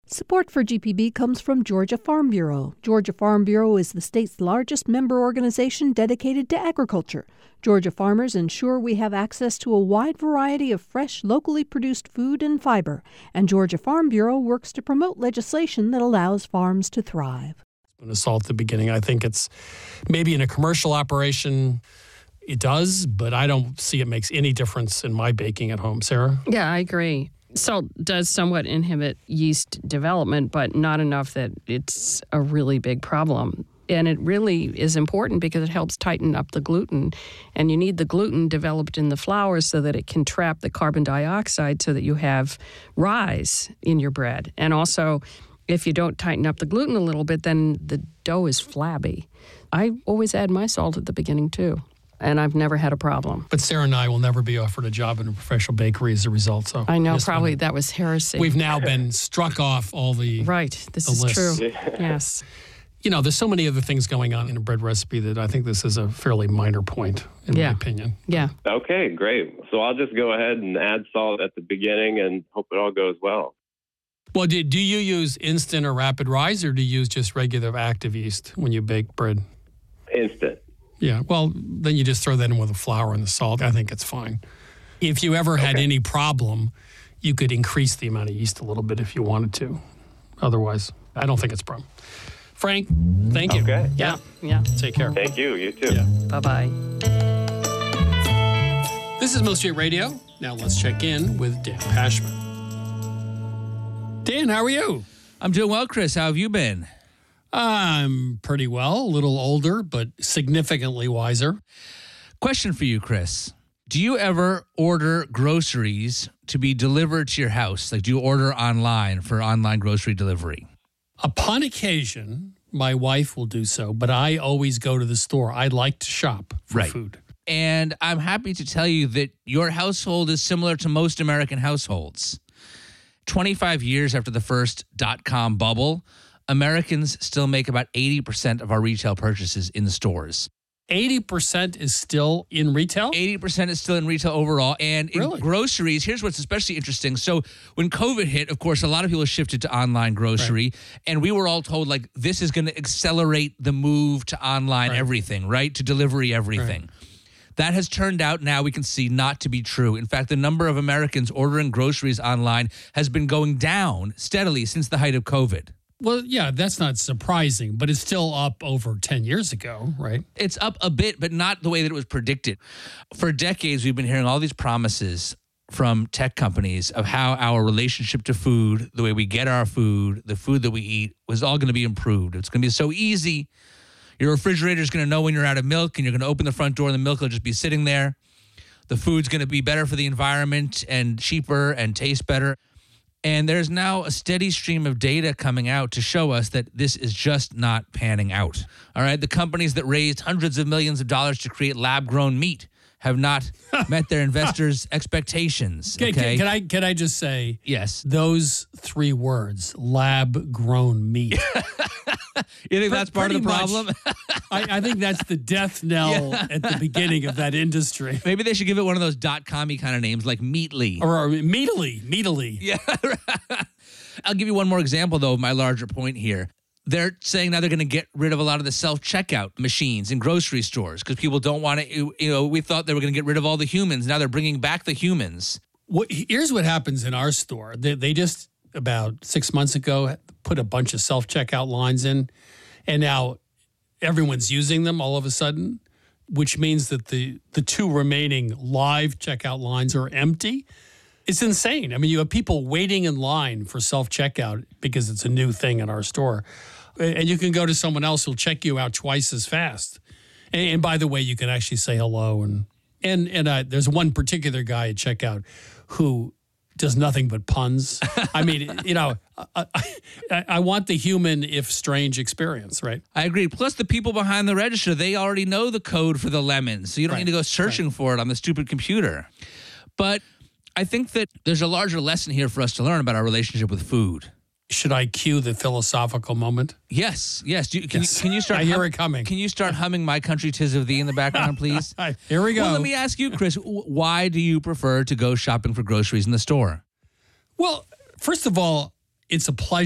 Support for GPB comes from Georgia Farm Bureau. Georgia Farm Bureau is the state's largest member organization dedicated to agriculture. Georgia farmers ensure we have access to a wide variety of fresh, locally produced food and fiber. And Georgia Farm Bureau works to promote legislation that allows farms to thrive. An assault at the beginning. I think it's maybe in a commercial operation it does, but I don't see it makes any difference in my baking at home. Sarah? Yeah, I agree. Salt does somewhat inhibit yeast development, but not enough that it's a really big problem. And it really is important because it helps tighten up the gluten. And you need the gluten developed in the flour so that it can trap the carbon dioxide so that you have rise in your bread. And also, if you don't tighten up the gluten a little bit, then the dough is flabby. I always add my salt at the beginning, too. And I've never had a problem. But Sarah and I will never be offered a job in a professional bakery as a result. So I know, probably that was heresy. We've now been struck off all the This is lists. true. Yes. You know, there's so many other things going on in a bread recipe that I think this is a fairly minor point, in my opinion. Yeah. Okay, great. So I'll just go ahead and add salt at the beginning and hope it all goes well. Well, do you use instant or rapid rise, or do you use just regular active yeast when you bake bread? Instant. Yeah, well, then you just throw that in with the flour and the salt. I think it's fine. If you ever had any problem, you could increase the amount of yeast a little bit if you wanted to. Otherwise, I don't think it's a problem. Frank, thank you. Okay. Yeah. Take care. Thank you. You too. Yeah. Bye-bye. This is Milk Street Radio. Now let's check in with Dan Pashman. Dan, how are you? I'm doing well, Chris. How have you been? I'm pretty well. A little older, but significantly wiser. Question for you, Chris. Do you ever order groceries to be delivered to your house? Like, do you order online for online grocery delivery? Upon occasion, my wife will do so, but I always go to the store. I like to shop for food. And I'm happy to tell you that your household is similar to most American households. 25 years after the first dot-com bubble, Americans still make about 80% of our retail purchases in the stores. 80% is still in retail? 80% is still in retail overall. And in groceries, here's what's especially interesting. So when COVID hit, of course, a lot of people shifted to online grocery. And we were all told, like, this is going to accelerate the move to online everything, right? To delivery everything. That has turned out now we can see not to be true. In fact, the number of Americans ordering groceries online has been going down steadily since the height of COVID. Well, yeah, that's not surprising, but it's still up over 10 years ago, right? It's up a bit, but not the way that it was predicted. For decades, we've been hearing all these promises from tech companies of how our relationship to food, the way we get our food, the food that we eat, was all going to be improved. It's going to be so easy. Your refrigerator is going to know when you're out of milk, and you're going to open the front door, and the milk will just be sitting there. The food's going to be better for the environment and cheaper and taste better. And there's now a steady stream of data coming out to show us that this is just not panning out. All right. The companies that raised hundreds of millions of dollars to create lab-grown meat have not met their investors' expectations. Okay. Can I just say, yes, those three words, lab-grown meat. You think that's part of the problem? I think that's the death knell at the beginning of that industry. Maybe they should give it one of those .com-y kind of names like Meatly. Or Meatly. Yeah. I'll give you one more example, though, of my larger point here. They're saying now they're going to get rid of a lot of the self-checkout machines in grocery stores because people don't want to, we thought they were going to get rid of all the humans. Now they're bringing back the humans. Here's what happens in our store. They just, about 6 months ago, put a bunch of self-checkout lines in, and now everyone's using them all of a sudden, which means that the two remaining live checkout lines are empty. It's insane. I mean, you have people waiting in line for self-checkout because it's a new thing in our store. And you can go to someone else who'll check you out twice as fast. And by the way, you can actually say hello. And there's one particular guy at checkout who does nothing but puns. I mean, I want the human, if strange, experience, right? I agree. Plus, the people behind the register, they already know the code for the lemons. So you don't need to go searching for it on the stupid computer. But I think that there's a larger lesson here for us to learn about our relationship with food. Should I cue the philosophical moment? Yes. Can you start? I hear it coming. Can you start humming "My Country 'Tis of Thee" in the background, please? Here we go. Well, let me ask you, Chris. Why do you prefer to go shopping for groceries in the store? Well, first of all, it's a pleasure